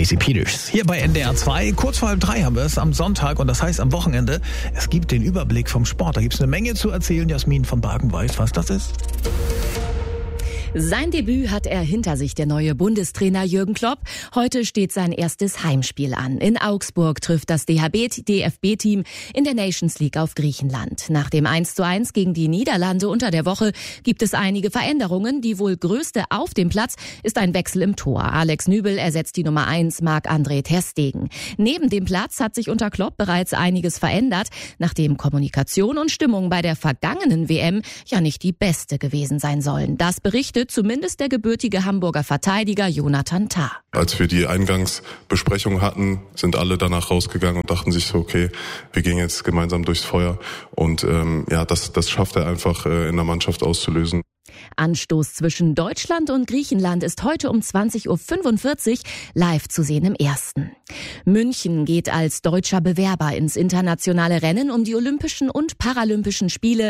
Casey Peters. Hier bei NDR 2, kurz vor 2:30 haben wir es am Sonntag und das heißt am Wochenende. Es gibt den Überblick vom Sport. Da gibt es eine Menge zu erzählen. Jasmin von Bargen weiß, was das ist. Sein Debüt hat er hinter sich, der neue Bundestrainer Jürgen Klopp. Heute steht sein erstes Heimspiel an. In Augsburg trifft das DFB-Team in der Nations League auf Griechenland. Nach dem 1:1 gegen die Niederlande unter der Woche gibt es einige Veränderungen. Die wohl größte auf dem Platz ist ein Wechsel im Tor. Alex Nübel ersetzt die Nummer 1 Marc-André ter Stegen. Neben dem Platz hat sich unter Klopp bereits einiges verändert, nachdem Kommunikation und Stimmung bei der vergangenen WM ja nicht die beste gewesen sein sollen. Das berichtet zumindest der gebürtige Hamburger Verteidiger Jonathan Tah. Als wir die Eingangsbesprechung hatten, sind alle danach rausgegangen und dachten sich so, okay, wir gehen jetzt gemeinsam durchs Feuer. Und das schafft er einfach in der Mannschaft auszulösen. Anstoß zwischen Deutschland und Griechenland ist heute um 20:45 Uhr live zu sehen im Ersten. München geht als deutscher Bewerber ins internationale Rennen um die Olympischen und Paralympischen Spiele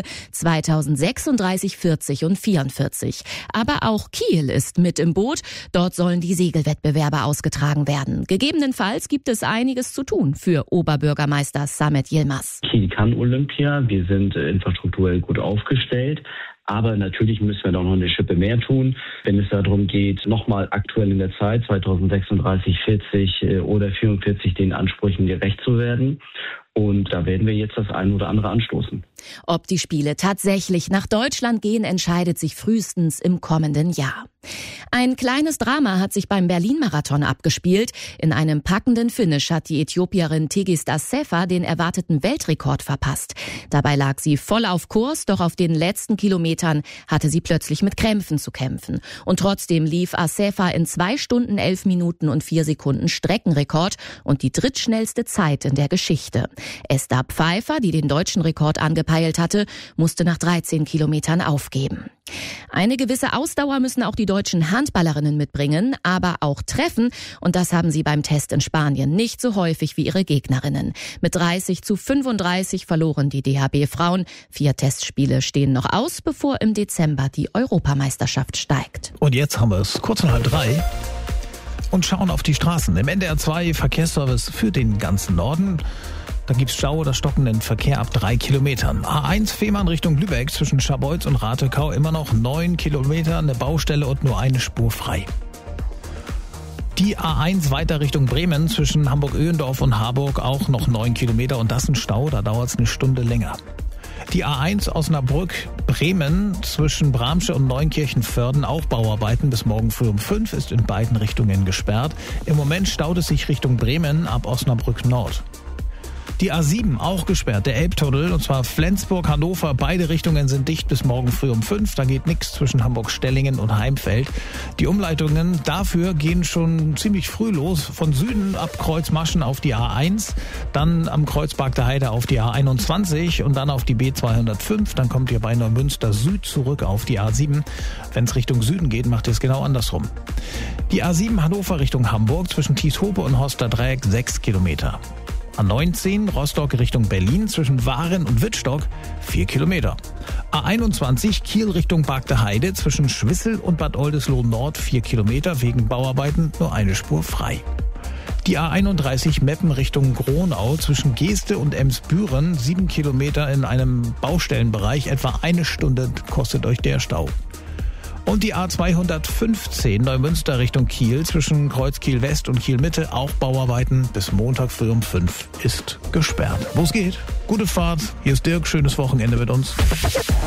2036, 40 und 44. Aber auch Kiel ist mit im Boot. Dort sollen die Segelwettbewerbe ausgetragen werden. Gegebenenfalls gibt es einiges zu tun für Oberbürgermeister Samet Yilmaz. Kiel kann Olympia. Wir sind infrastrukturell gut aufgestellt. Aber natürlich müssen wir doch noch eine Schippe mehr tun, wenn es darum geht, nochmal aktuell in der Zeit 2036, 40 oder 44 den Ansprüchen gerecht zu werden. Und da werden wir jetzt das ein oder andere anstoßen. Ob die Spiele tatsächlich nach Deutschland gehen, entscheidet sich frühestens im kommenden Jahr. Ein kleines Drama hat sich beim Berlin-Marathon abgespielt. In einem packenden Finish hat die Äthiopierin Tigist Assefa den erwarteten Weltrekord verpasst. Dabei lag sie voll auf Kurs, doch auf den letzten Kilometern hatte sie plötzlich mit Krämpfen zu kämpfen. Und trotzdem lief Assefa in 2 Stunden 11 Minuten und 4 Sekunden Streckenrekord und die drittschnellste Zeit in der Geschichte. Esther Pfeiffer, die den deutschen Rekord angepeilt hatte, musste nach 13 Kilometern aufgeben. Eine gewisse Ausdauer müssen auch die deutschen Handballerinnen mitbringen, aber auch treffen. Und das haben sie beim Test in Spanien nicht so häufig wie ihre Gegnerinnen. Mit 30:35 verloren die DHB-Frauen. 4 Testspiele stehen noch aus, bevor im Dezember die Europameisterschaft steigt. Und jetzt haben wir es kurz nach 2:30 und schauen auf die Straßen. Im NDR 2 Verkehrsservice für den ganzen Norden. Da gibt's Stau oder stockenden Verkehr ab 3 Kilometern. A1 Fehmarn Richtung Lübeck zwischen Scharbeutz und Ratekau immer noch 9 Kilometer, eine Baustelle und nur eine Spur frei. Die A1 weiter Richtung Bremen zwischen Hamburg-Öhendorf und Harburg auch noch 9 Kilometer und das ein Stau, da dauert's eine Stunde länger. Die A1 Osnabrück-Bremen zwischen Bramsche und Neunkirchen-Vörden auch Bauarbeiten bis morgen früh um 5 ist in beiden Richtungen gesperrt. Im Moment staut es sich Richtung Bremen ab Osnabrück Nord. Die A7 auch gesperrt, der Elbtunnel, und zwar Flensburg, Hannover. Beide Richtungen sind dicht bis morgen früh um 5. Da geht nichts zwischen Hamburg-Stellingen und Heimfeld. Die Umleitungen dafür gehen schon ziemlich früh los. Von Süden ab Kreuzmaschen auf die A1, dann am Kreuzberg der Heide auf die A21 und dann auf die B205. Dann kommt ihr bei Neumünster Süd zurück auf die A7. Wenn es Richtung Süden geht, macht ihr es genau andersrum. Die A7 Hannover Richtung Hamburg zwischen Tieshope und Hosterdreieck 6 Kilometer. A19 Rostock Richtung Berlin zwischen Waren und Wittstock 4 Kilometer. A21 Kiel Richtung Barg der Heide zwischen Schwissel und Bad Oldesloe Nord 4 Kilometer, wegen Bauarbeiten nur eine Spur frei. Die A31 Meppen Richtung Gronau zwischen Geeste und Emsbüren 7 Kilometer in einem Baustellenbereich, etwa eine Stunde kostet euch der Stau. Und die A215 Neumünster Richtung Kiel zwischen Kreuz Kiel West und Kiel Mitte auch Bauarbeiten bis Montag früh um 5 ist gesperrt. Wo es geht, gute Fahrt. Hier ist Dirk, schönes Wochenende mit uns.